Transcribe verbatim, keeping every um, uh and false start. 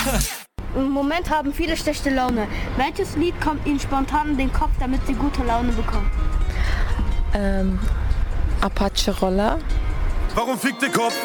Im Moment haben viele schlechte Laune. Welches Lied kommt Ihnen spontan in den Kopf, damit Sie gute Laune bekommen? Ähm, Apache Roller. Warum fickt der Kopf?